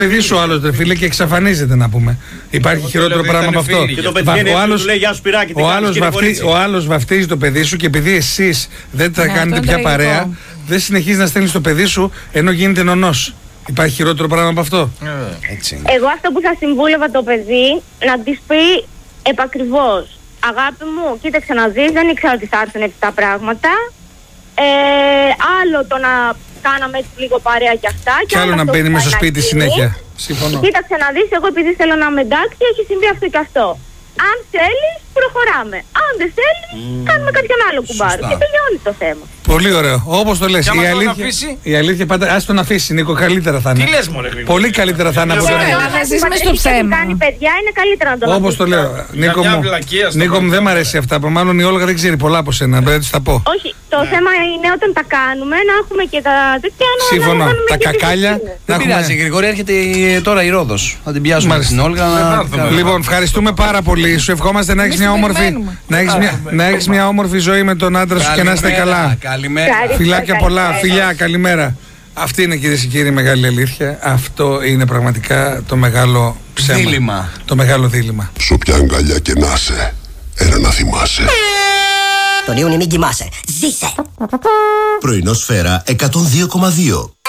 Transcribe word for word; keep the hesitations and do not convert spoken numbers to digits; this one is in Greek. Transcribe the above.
παιδί σου άλλο, ρε φίλε, και εξαφανίζεται να πούμε. Υπάρχει χειρότερο πράγμα από αυτό. Ο άλλος βαφτίζει το παιδί σου και επειδή εσείς δεν τα κάνετε πια παρέα, δεν συνεχίζει να στέλνει το παιδί σου ενώ γίνεται νονός. Υπάρχει χειρότερο πράγμα από αυτό. Εγώ αυτό που θα συμβούλευα το παιδί να της πει επακριβώς. Αγάπη μου, κοίταξε να δεις, δεν ήξερα ότι θα έρθουν έτσι τα πράγματα. Ε, άλλο το να κάναμε έτσι λίγο παρέα και αυτά. Και άλλο να μπαίνει μέσα στο σπίτι συνέχεια. Συμφωνώ. Κοίταξε να δεις, εγώ επειδή θέλω να είμαι εντάξει, έχει συμβεί αυτό και αυτό. Αν θέλεις, προχωράμε. Αν δεν θέλεις, mm. κάνουμε κάποιον άλλο κουμπάρο. Και τελειώνει το θέμα. Πολύ ωραίο. Όπως το λες. Η αλήθεια, η αλήθεια πάντα. Ας τον αφήσει, Νίκο, καλύτερα θα είναι. Τι λες, μωρέ, πολύ καλύτερα θα είναι από το να είναι στο ψέμα. Αν κάνει παιδιά, είναι καλύτερα να τον αφήσει. Όπως το λέω. Νίκο μου, Νίκο μου, δεν μ' αρέσει αυτά. Μάλλον η Όλγα δεν ξέρει πολλά από σένα. Πρέπει να τα πω. Όχι. Το θέμα είναι όταν τα κάνουμε να έχουμε και τα τέτοια. Σύμφωνα. Τα κακάλια. Δεν πειράζει, Γρηγόρη, έρχεται τώρα η Ρόδος. Θα την πιάσουμε την Όλγα. Λοιπόν, ευχαριστούμε πάρα πολύ. Σου ευχόμαστε να έχεις μια όμορφη, να έχεις μια, να έχεις μια όμορφη ζωή με τον άντρα σου και να είστε καλά. Καλημέρα. Φιλάκια πολλά, φιλιά, καλημέρα. Αυτή είναι, κυρίες και κύριοι, η μεγάλη αλήθεια. Αυτό είναι πραγματικά το μεγάλο ψέμα. Δίλημα. Το μεγάλο δίλημα. Σου πια αγκαλιά και να σε, ένα να θυμάσαι. Τον Ιούνι μην κοιμάσαι. Ζήσε. Πρωινό Σφαίρα εκατόν δύο κόμμα δύο.